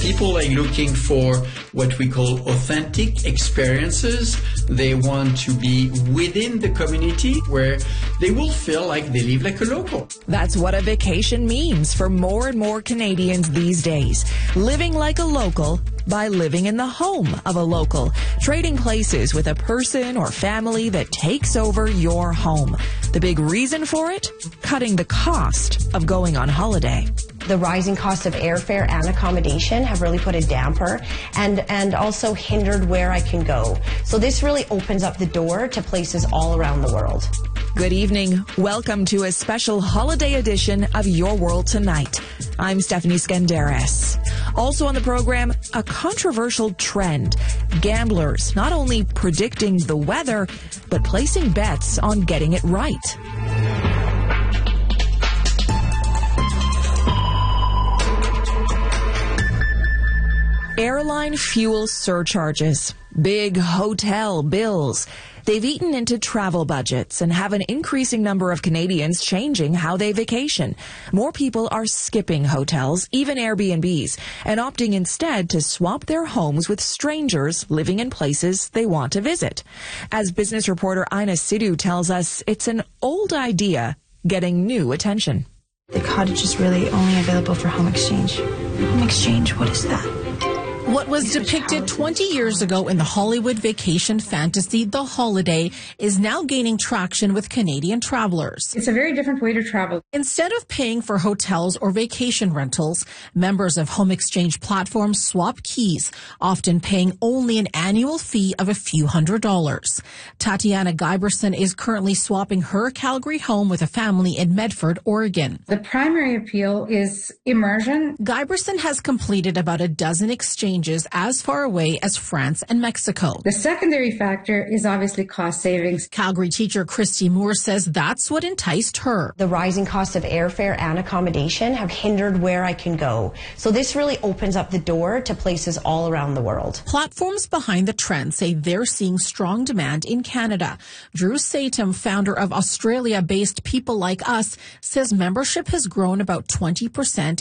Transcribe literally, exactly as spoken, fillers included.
People are looking for what we call authentic experiences. They want to be within the community where they will feel like they live like a local. That's what a vacation means for more and more Canadians these days. Living like a local by living in the home of a local, trading places with a person or family that takes over your home. The big reason for it? Cutting the cost of going on holiday. The rising cost of airfare and accommodation have really put a damper and, and also hindered where I can go. So this really opens up the door to places all around the world. Good evening. Welcome to a special holiday edition of Your World Tonight. I'm Stephanie Skandaris. Also on the program, a controversial trend. Gamblers not only predicting the weather, but placing bets on getting it right. Airline fuel surcharges, big hotel bills. They've eaten into travel budgets and have an increasing number of Canadians changing how they vacation. More people are skipping hotels, even Airbnbs, and opting instead to swap their homes with strangers living in places they want to visit. As business reporter Ina Sidhu tells us, it's an old idea getting new attention. The cottage is really only available for home exchange. Home exchange, what is that? What was depicted twenty years ago in the Hollywood vacation fantasy, The Holiday, is now gaining traction with Canadian travelers. It's a very different way to travel. Instead of paying for hotels or vacation rentals, members of home exchange platforms swap keys, often paying only an annual fee of a few hundred dollars. Tatiana Giberson is currently swapping her Calgary home with a family in Medford, Oregon. The primary appeal is immersion. Giberson has completed about a dozen exchanges as far away as France and Mexico. The secondary factor is obviously cost savings. Calgary teacher Christy Moore says that's what enticed her. The rising cost of airfare and accommodation have hindered where I can go. So this really opens up the door to places all around the world. Platforms behind the trend say they're seeing strong demand in Canada. Drew Satum, founder of Australia-based People Like Us, says membership has grown about twenty percent